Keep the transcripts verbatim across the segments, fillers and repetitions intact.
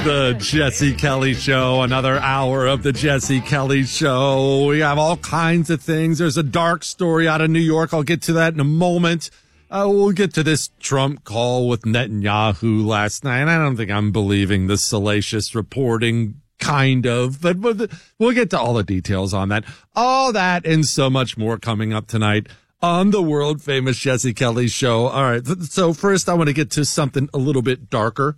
The Jesse Kelly Show, another hour of the Jesse Kelly Show. We have all kinds of things. There's a dark story out of New York. I'll get to that in a moment. Uh, we'll get to this Trump call with Netanyahu last night. I don't think I'm believing the salacious reporting, kind of, but, but we'll get to all the details on that. All that and so much more coming up tonight on the world famous Jesse Kelly Show. All right. So first, I want to get to something a little bit darker.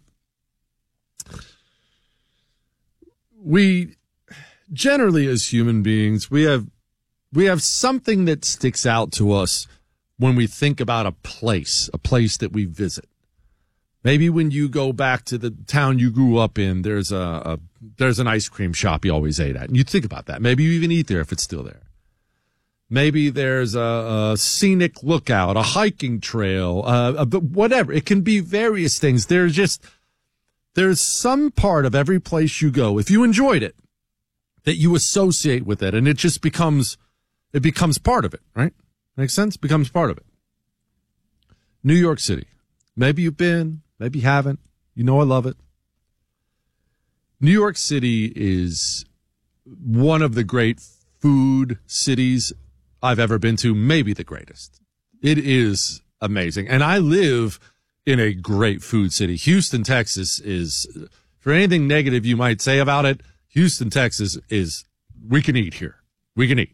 We generally, as human beings, we have we have something that sticks out to us when we think about a place, a place that we visit. Maybe when you go back to the town you grew up in, there's a, a there's an ice cream shop you always ate at, and you think about that. Maybe you even eat there if it's still there. Maybe there's a, a scenic lookout, a hiking trail, uh, a, whatever. It can be various things. There's just There's some part of every place you go, if you enjoyed it, that you associate with it, and it just becomes, it becomes part of it, right? Makes sense? Becomes part of it. New York City. Maybe you've been, maybe you haven't. You know I love it. New York City is one of the great food cities I've ever been to, maybe the greatest. It is amazing. And I live in a great food city. Houston, Texas is, for anything negative you might say about it, Houston, Texas is, we can eat here. We can eat.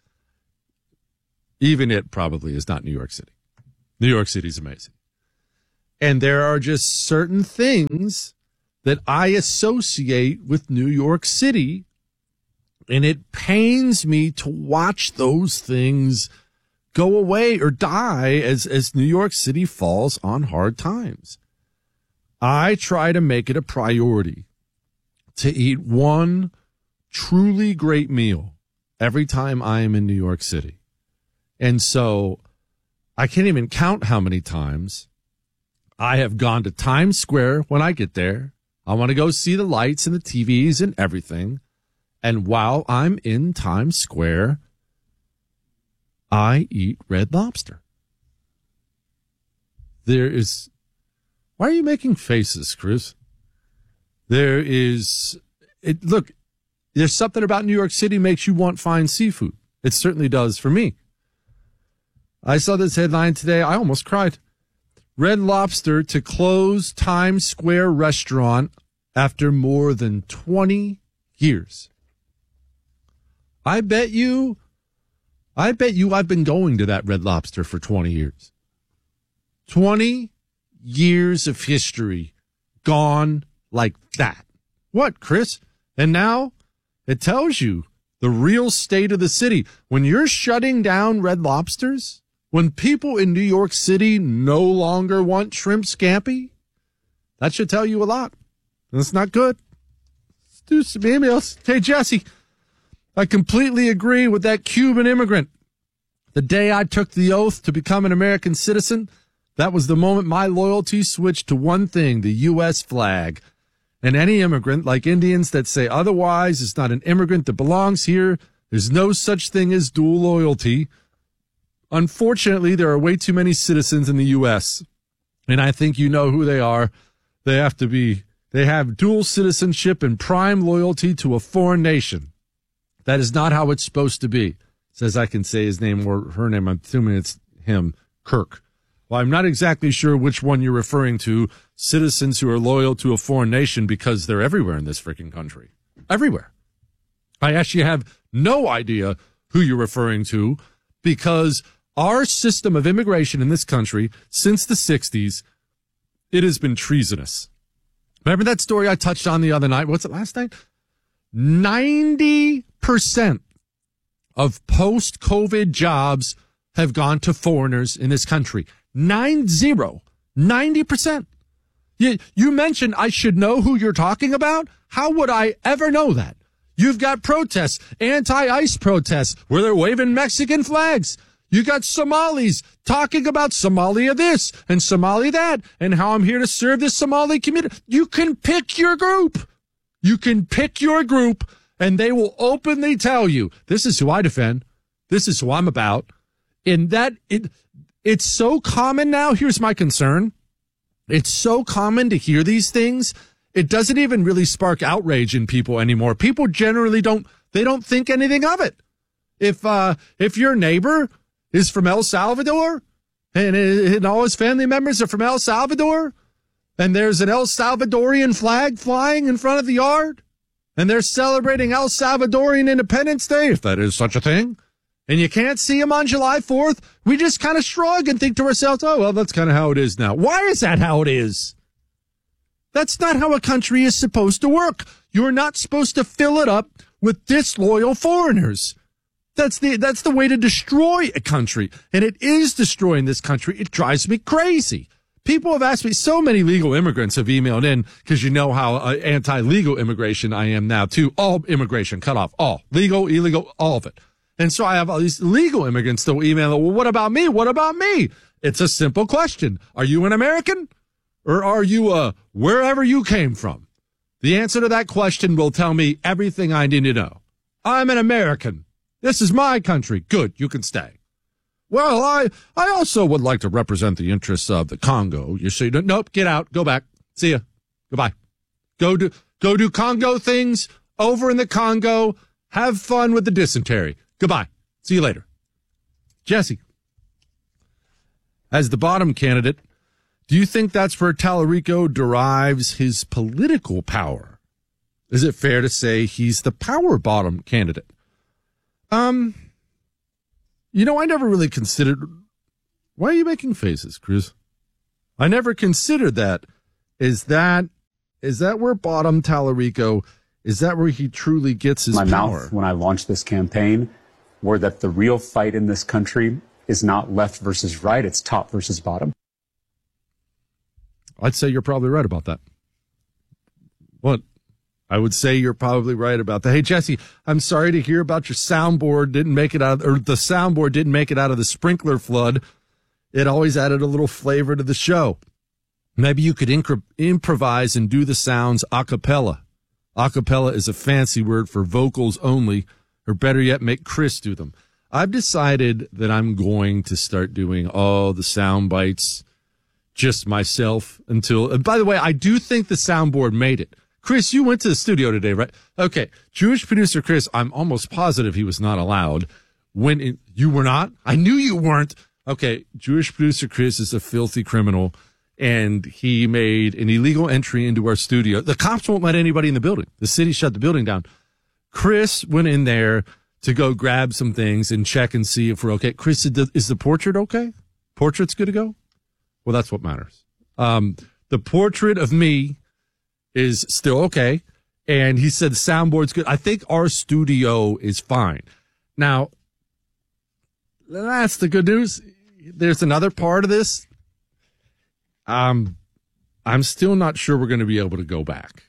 Even it probably is not New York City. New York City is amazing. And there are just certain things that I associate with New York City, and it pains me to watch those things go away or die as, as New York City falls on hard times. I try to make it a priority to eat one truly great meal every time I am in New York City. And so I can't even count how many times I have gone to Times Square when I get there. I want to go see the lights and the T Vs and everything. And while I'm in Times Square, I eat Red Lobster. There is, why are you making faces, Chris? There is, it, look, there's something about New York City makes you want fine seafood. It certainly does for me. I saw this headline today. I almost cried. Red Lobster to close Times Square restaurant after more than twenty years. I bet you I bet you I've been going to that Red Lobster for twenty years. twenty years of history gone like that. What, Chris? And now it tells you the real state of the city. When you're shutting down Red Lobsters, when people in New York City no longer want shrimp scampi, that should tell you a lot. That's not good. Let's do some emails. Hey, Jesse. I completely agree with that Cuban immigrant. The day I took the oath to become an American citizen, that was the moment my loyalty switched to one thing, the U S flag. And any immigrant, like Indians that say otherwise, is not an immigrant that belongs here. There's no such thing as dual loyalty. Unfortunately, there are way too many citizens in the U S, and I think you know who they are. They have to be, they have dual citizenship and prime loyalty to a foreign nation. That is not how it's supposed to be. Says I can say his name or her name. I'm assuming it's him, Kirk. Well, I'm not exactly sure which one you're referring to, citizens who are loyal to a foreign nation, because they're everywhere in this freaking country. Everywhere. I actually have no idea who you're referring to, because our system of immigration in this country since the sixties, it has been treasonous. Remember that story I touched on the other night? What's it last night? ninety percent of post-COVID jobs have gone to foreigners in this country. Nine zero. ninety percent. You, you mentioned I should know who you're talking about. How would I ever know that? You've got protests, anti-ICE protests, where they're waving Mexican flags. You got Somalis talking about Somalia this and Somalia that and how I'm here to serve this Somali community. You can pick your group. You can pick your group, and they will openly tell you, this is who I defend. This is who I'm about. And that, it, it's so common now. Here's my concern. It's so common to hear these things, It doesn't even really spark outrage in people anymore. People generally don't, they don't think anything of it. If, uh, if your neighbor is from El Salvador and, and all his family members are from El Salvador and there's an El Salvadorian flag flying in front of the yard and they're celebrating El Salvadorian Independence Day, if that is such a thing, and you can't see them on July fourth, we just kind of shrug and think to ourselves, oh, well, that's kind of how it is now. Why is that how it is? That's not how a country is supposed to work. You're not supposed to fill it up with disloyal foreigners. That's the that's the way to destroy a country, and it is destroying this country. It drives me crazy. People have asked me, so many legal immigrants have emailed in, because you know how uh, anti-legal immigration I am now, too. All immigration, cut off, all. Legal, illegal, all of it. And so I have all these legal immigrants still emailing, well, what about me? What about me? It's a simple question. Are you an American? Or are you uh, wherever you came from? The answer to that question will tell me everything I need to know. I'm an American. This is my country. Good, you can stay. Well, I, I also would like to represent the interests of the Congo. You see, nope, get out, go back. See ya. Goodbye. Go do, go do Congo things over in the Congo. Have fun with the dysentery. Goodbye. See you later. Jesse, as the bottom candidate, do you think that's where Tallarico derives his political power? Is it fair to say he's the power bottom candidate? Um, you know, I never really considered. Why are you making faces, Cruz? I never considered that. Is that is that where bottom Tallarico, is that where he truly gets his My power? mouth when I launched this campaign were that the real fight in this country is not left versus right, it's top versus bottom. I'd say you're probably right about that. What? I would say you're probably right about that. Hey, Jesse, I'm sorry to hear about your soundboard didn't make it out, or the soundboard didn't make it out of the sprinkler flood. It always added a little flavor to the show. Maybe you could inc- improvise and do the sounds a cappella. A cappella is a fancy word for vocals only, or better yet, make Chris do them. I've decided that I'm going to start doing all the sound bites just myself until, and by the way, I do think the soundboard made it. Chris, you went to the studio today, right? Okay. Jewish producer Chris, I'm almost positive he was not allowed. When it, you were not? I knew you weren't. Okay. Jewish producer Chris is a filthy criminal, and he made an illegal entry into our studio. The cops won't let anybody in the building. The city shut the building down. Chris went in there to go grab some things and check and see if we're okay. Chris, is the portrait okay? Portrait's good to go? Well, that's what matters. Um, the portrait of me is still okay. And he said the soundboard's good. I think our studio is fine. Now, that's the good news. There's another part of this. Um, I'm still not sure we're going to be able to go back.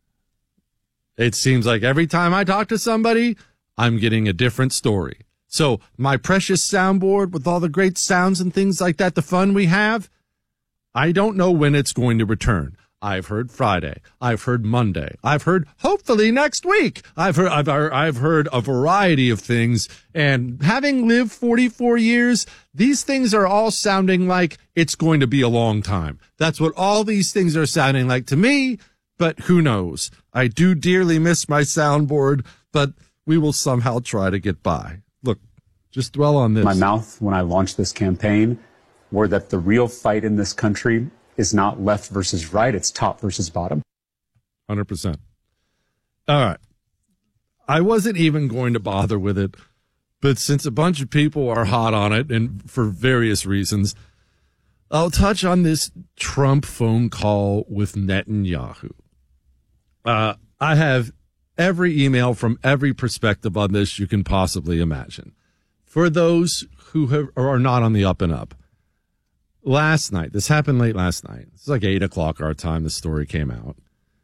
It seems like every time I talk to somebody, I'm getting a different story. So my precious soundboard with all the great sounds and things like that, the fun we have, I don't know when it's going to return. I've heard Friday. I've heard Monday. I've heard hopefully next week. I've heard, I've, I've heard a variety of things. And having lived forty-four years, these things are all sounding like it's going to be a long time. That's what all these things are sounding like to me. But who knows? I do dearly miss my soundboard, but we will somehow try to get by. Look, just dwell on this. My mouth when I launched this campaign were that the real fight in this country is not left versus right, it's top versus bottom. one hundred percent. All right. I wasn't even going to bother with it, but since a bunch of people are hot on it, and for various reasons, I'll touch on this Trump phone call with Netanyahu. Uh, I have every email from every perspective on this you can possibly imagine. For those who have, are not on the up and up, last night, this happened late last night. It's like eight o'clock our time. The story came out.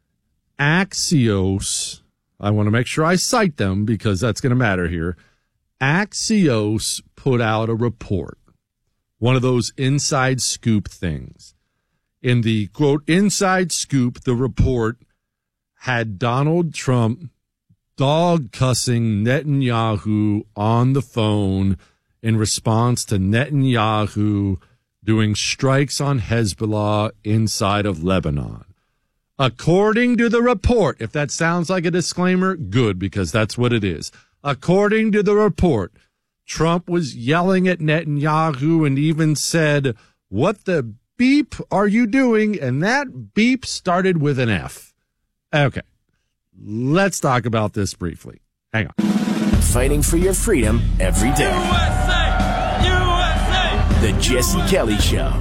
Axios, I want to make sure I cite them because that's going to matter here. Axios put out a report, one of those inside scoop things. In the quote, inside scoop, the report had Donald Trump dog cussing Netanyahu on the phone in response to Netanyahu doing strikes on Hezbollah inside of Lebanon. According to the report, if that sounds like a disclaimer, good, because that's what it is. According to the report, Trump was yelling at Netanyahu and even said, "What the beep are you doing?" And that beep started with an F. Okay, let's talk about this briefly. Hang on. Fighting for your freedom every day. U S A! U S A! The Jesse Kelly Show.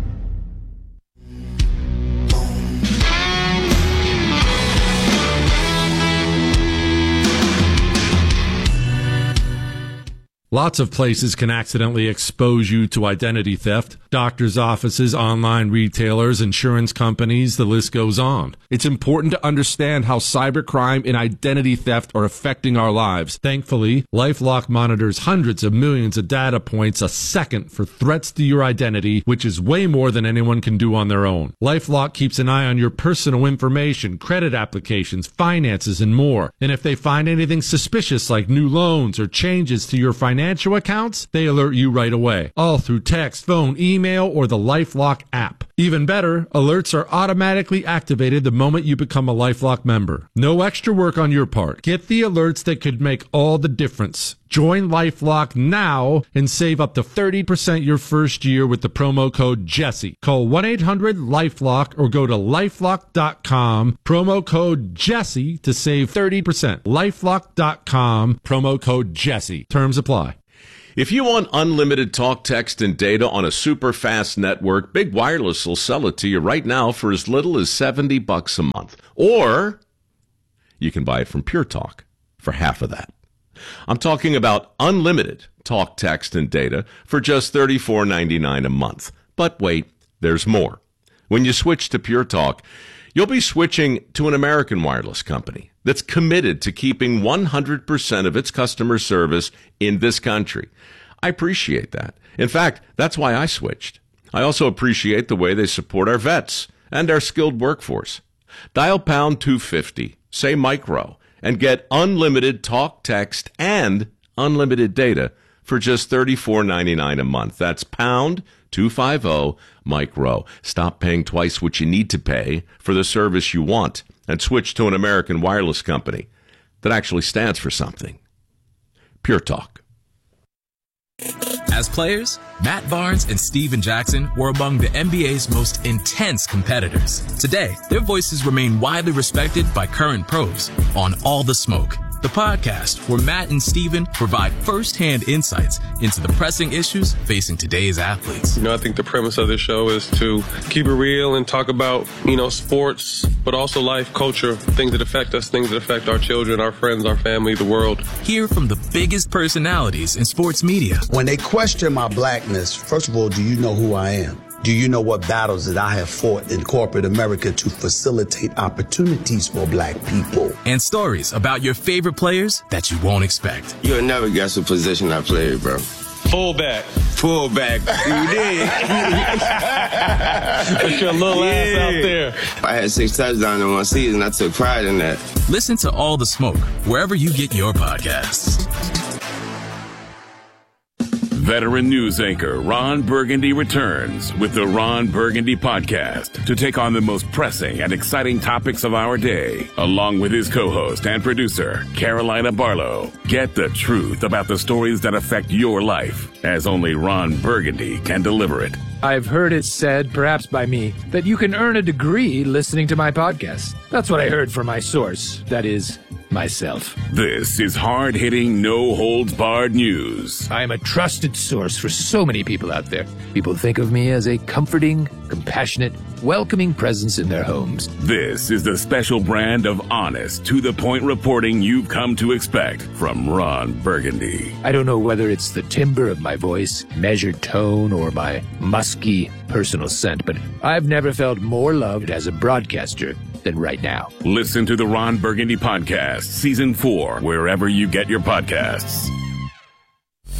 Lots of places can accidentally expose you to identity theft. Doctors' offices, online retailers, insurance companies, the list goes on. It's important to understand how cybercrime and identity theft are affecting our lives. Thankfully, LifeLock monitors hundreds of millions of data points a second for threats to your identity, which is way more than anyone can do on their own. LifeLock keeps an eye on your personal information, credit applications, finances, and more. And if they find anything suspicious like new loans or changes to your financial Financial accounts, they alert you right away, all through text, phone, email, or the LifeLock app. Even better, alerts are automatically activated the moment you become a LifeLock member. No extra work on your part. Get the alerts that could make all the difference. Join LifeLock now and save up to thirty percent your first year with the promo code Jesse. Call one eight hundred LifeLock or go to lifelock dot com, promo code Jesse to save thirty percent. lifelock dot com, promo code Jesse. Terms apply. If you want unlimited talk, text, and data on a super fast network, Big Wireless will sell it to you right now for as little as seventy bucks a month. Or you can buy it from Pure Talk for half of that. I'm talking about unlimited talk, text, and data for just thirty-four ninety-nine a month. But wait, there's more. When you switch to Pure Talk, you'll be switching to an American wireless company that's committed to keeping one hundred percent of its customer service in this country. I appreciate that. In fact, that's why I switched. I also appreciate the way they support our vets and our skilled workforce. Dial pound two fifty, say micro, and get unlimited talk, text, and unlimited data for just thirty-four ninety-nine a month. That's pound two fifty micro. Stop paying twice what you need to pay for the service you want and switch to an American wireless company that actually stands for something. Pure Talk. As players, Matt Barnes and Steven Jackson were among the N B A's most intense competitors. Today, their voices remain widely respected by current pros on All the Smoke, the podcast where Matt and Steven provide first-hand insights into the pressing issues facing today's athletes. You know, I think the premise of this show is to keep it real and talk about, you know, sports, but also life, culture, things that affect us, things that affect our children, our friends, our family, the world. Hear from the biggest personalities in sports media. When they question my blackness, first of all, do you know who I am? Do you know what battles that I have fought in corporate America to facilitate opportunities for black people? And stories about your favorite players that you won't expect. You'll never guess what position I played, bro. Fullback. Fullback. You did. Put your little yeah. ass out there. I had six touchdowns in one season. I took pride in that. Listen to All the Smoke wherever you get your podcasts. Veteran news anchor Ron Burgundy returns with the Ron Burgundy Podcast to take on the most pressing and exciting topics of our day, along with his co-host and producer, Carolina Barlow. Get the truth about the stories that affect your life, as only Ron Burgundy can deliver it. I've heard it said, perhaps by me, that you can earn a degree listening to my podcast. That's what I heard from my source. That is, myself. This is hard-hitting, no-holds-barred news. I am a trusted source for so many people out there. People think of me as a comforting, compassionate, welcoming presence in their homes. This is the special brand of honest, to-the-point reporting you've come to expect from Ron Burgundy. I don't know whether it's the timbre of my voice, measured tone, or my musky personal scent, but I've never felt more loved as a broadcaster than right now. Listen to the Ron Burgundy Podcast, Season four, wherever you get your podcasts.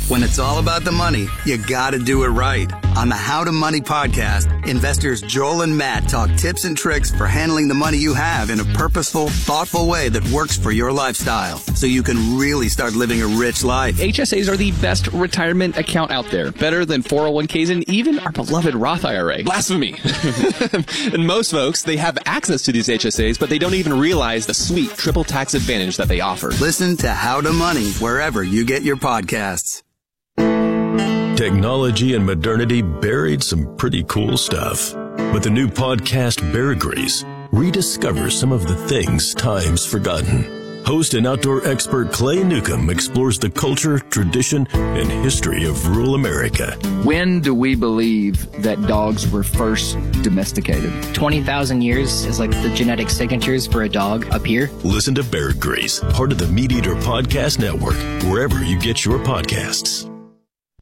When it's all about the money, you gotta do it right. On the How to Money podcast, investors Joel and Matt talk tips and tricks for handling the money you have in a purposeful, thoughtful way that works for your lifestyle, so you can really start living a rich life. H S As are the best retirement account out there, better than four oh one k's and even our beloved Roth I R A. Blasphemy. And most folks, they have access to these H S As, but they don't even realize the sweet triple tax advantage that they offer. Listen to How to Money wherever you get your podcasts. Technology and modernity buried some pretty cool stuff. But the new podcast, Bear Grease, rediscovers some of the things time's forgotten. Host and outdoor expert Clay Newcomb explores the culture, tradition, and history of rural America. When do we believe that dogs were first domesticated? twenty thousand years is like the genetic signatures for a dog up here. Listen to Bear Grease, part of the Meat Eater Podcast Network, wherever you get your podcasts.